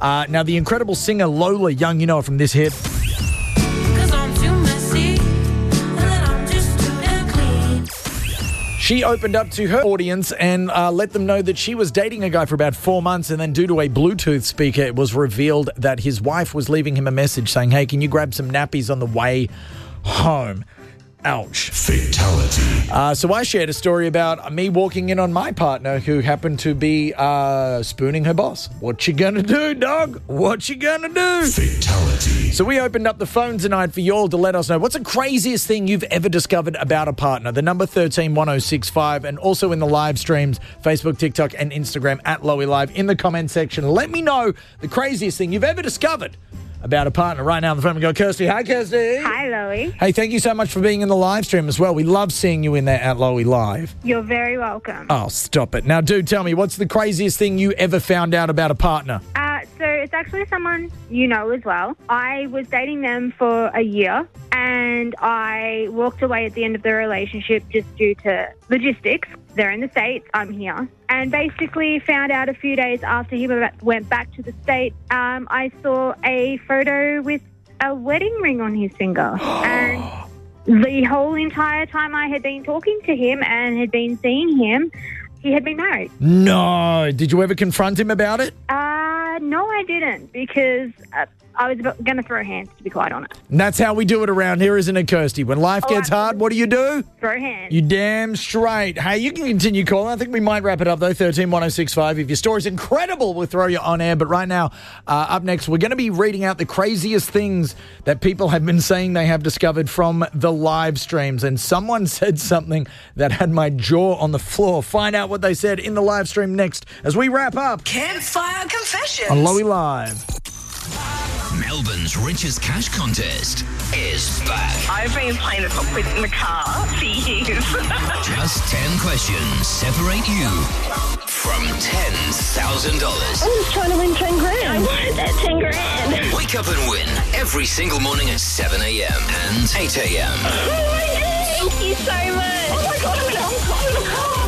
Now, the incredible singer Lola Young, you know her from this hit. She opened up to her audience and let them know that she was dating a guy for about 4 months, and then due to a Bluetooth speaker, it was revealed that his wife was leaving him a message saying, hey, can you grab some nappies on the way home? Ouch. Fatality. So I shared a story about me walking in on my partner who happened to be spooning her boss. What you gonna do, dog? What you gonna do? Fatality. So we opened up the phone tonight for you all to let us know what's the craziest thing you've ever discovered about a partner. The number 131065, and also in the live streams, Facebook, TikTok, and Instagram at Lowy Live. In the comment section, let me know the craziest thing you've ever discovered about a partner. Right now on the phone we go Kirsty. Hi, Kirsty. Hi, Lowy. Hey, thank you so much for being in the live stream as well. We love seeing you in there at Lowy Live. You're very welcome. Oh, stop it. Now, dude, tell me, what's the craziest thing you ever found out about a partner? So it's actually someone you know as well. I was dating them for a year, and I walked away at the end of the relationship just due to logistics. They're in the States, I'm here. And basically found out a few days after he went back to the States, I saw a photo with a wedding ring on his finger. And the whole entire time I had been talking to him and had been seeing him, he had been married. No. Did you ever confront him about it? No, I didn't, because I was going to throw hands, to be quite honest. And that's how we do it around here, isn't it, Kirsty? When life gets hard, what do? Throw hands. You damn straight. Hey, you can continue calling. I think we might wrap it up, though, 131065. If your story's incredible, we'll throw you on air. But right now, up next, we're going to be reading out the craziest things that people have been saying they have discovered from the live streams. And someone said something that had my jaw on the floor. Find out what they said in the live stream next as we wrap up Campfire Confessions on Lowy Live. Melbourne's richest cash contest is back. I've been playing the top quiz in the car for years. Just 10 questions separate you from $10,000. I'm just trying to win 10 grand. I wanted that 10 grand. Wake up and win every single morning at 7 a.m. and 8 a.m. Oh my God, thank you so much. Oh my God, I'm in a car.